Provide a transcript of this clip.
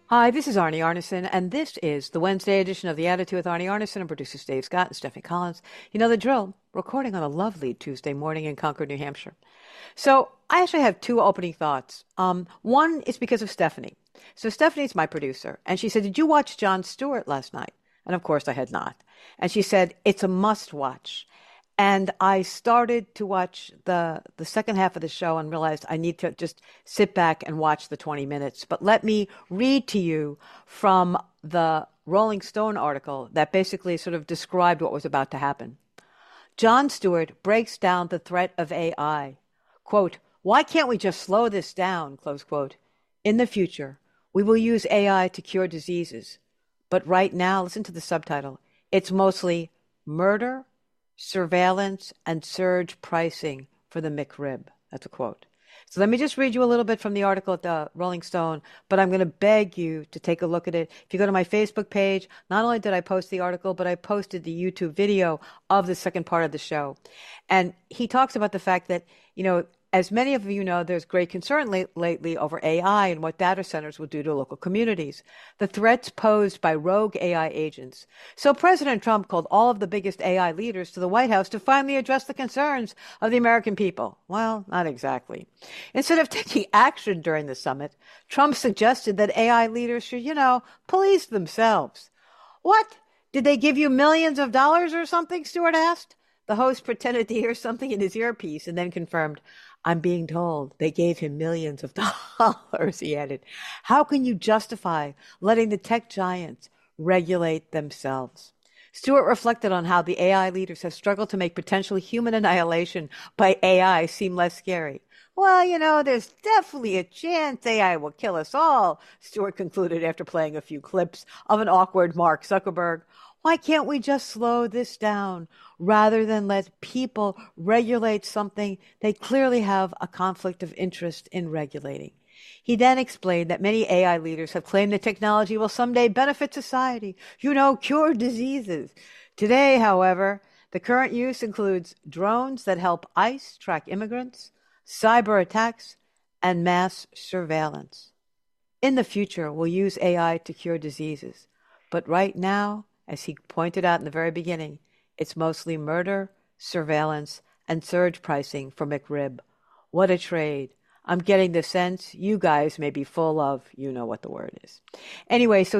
Hi, this is Arnie Arneson, and this is the Wednesday edition of The Attitude with Arnie Arneson and producers Dave Scott and Stephanie Collins. You know the drill, recording on a lovely Tuesday morning in Concord, New Hampshire. So I actually have two opening thoughts. One is because of Stephanie. So Stephanie's my producer, and she said, "Did you watch Jon Stewart last night?" And of course I had not. And she said, "It's a must watch." And I started to watch the second half of the show and realized I need to just sit back and watch the 20 minutes. But let me read to you from the Rolling Stone article that basically sort of described what was about to happen. Jon Stewart breaks down the threat of AI. Quote, "Why can't we just slow this down?" Close quote. "In the future, we will use AI to cure diseases. But right now, listen to the subtitle. It's mostly murder, surveillance, and surge pricing for the McRib." That's a quote. So let me just read you a little bit from the article at the Rolling Stone, but I'm going to beg you to take a look at it. If you go to my Facebook page, not only did I post the article, but I posted the YouTube video of the second part of the show. And he talks about the fact that, as many of you know, there's great concern lately over AI and what data centers will do to local communities, the threats posed by rogue AI agents. So President Trump called all of the biggest AI leaders to the White House to finally address the concerns of the American people. Well, not exactly. Instead of taking action during the summit, Trump suggested that AI leaders should, police themselves. What? Did they give you millions of dollars or something? Stewart asked. The host pretended to hear something in his earpiece and then confirmed, "I'm being told they gave him millions of dollars," he added. "How can you justify letting the tech giants regulate themselves?" Stewart reflected on how the AI leaders have struggled to make potential human annihilation by AI seem less scary. "Well, there's definitely a chance AI will kill us all," Stewart concluded after playing a few clips of an awkward Mark Zuckerberg. "Why can't we just slow this down rather than let people regulate something they clearly have a conflict of interest in regulating?" He then explained that many AI leaders have claimed the technology will someday benefit society, cure diseases. Today, however, the current use includes drones that help ICE track immigrants, cyber attacks, and mass surveillance. In the future, we'll use AI to cure diseases. But right now, as he pointed out in the very beginning, it's mostly murder, surveillance, and surge pricing for McRib. What a trade. I'm getting the sense you guys may be full of, you know what the word is. Anyway, so